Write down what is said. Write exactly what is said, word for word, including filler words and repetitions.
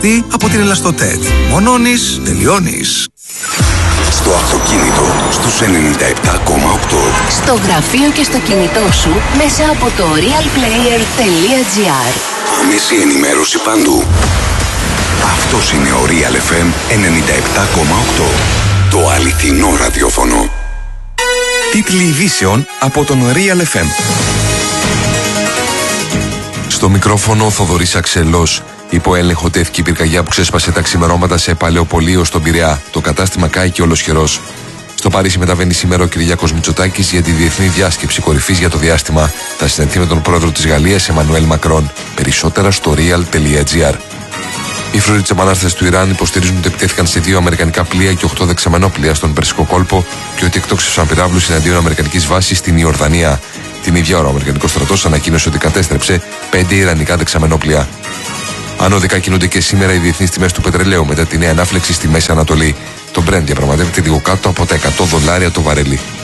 Τι από την Ελαστοτέτ. Μονώνεις, τελειώνεις. Στο αυτοκίνητο, στους ενενήντα επτά κόμμα οκτώ. Στο γραφείο και στο κινητό σου, μέσα από το real player τελεία gr. Άμεση ενημέρωση παντού. Αυτός είναι ο Real εφ εμ ενενήντα επτά κόμμα οκτώ. Το αληθινό ραδιόφωνο. Τίτλοι ειδήσεων από τον Real εφ εμ. Στο μικρόφωνο ο Θοδωρής Αξελός. Υπό έλεγχο τέθηκε η πυρκαγιά που ξέσπασε τα ξημερώματα σε παλαιοπολείο στον Πειραιά. Το κατάστημα κάηκε ολοσχερός. Στο Παρίσι μεταβαίνει σήμερα ο Κυριάκος Μητσοτάκης για τη διεθνή διάσκεψη κορυφής για το διάστημα. Θα συναντηθεί με τον πρόεδρο της Γαλλίας, Εμμανουέλ Μακρόν. Περισσότερα στο real τελεία gr. Οι φρουροί της επανάστασης του Ιράν υποστηρίζουν ότι επιτέθηκαν σε δύο αμερικανικά πλοία και οκτώ δεξαμενόπλοια στον Περσικό κόλπο και ότι εκτόξευσαν πυράβλους εναντίον αμερικανικής βάσης στην Ιορδανία. Την ίδια ώρα ο Αμερικανικός στρατός ανακοίνωσε ότι κατέστρεψε πέντε ιρανικά δεξαμενόπλοια. Ανωδικά κινούνται και σήμερα οι διεθνείς τιμές του πετρελαίου μετά τη νέα ανάφλεξη στη Μέση Ανατολή. Το Brent διαπραγματεύεται λίγο κάτω από τα εκατό δολάρια το βαρέλι.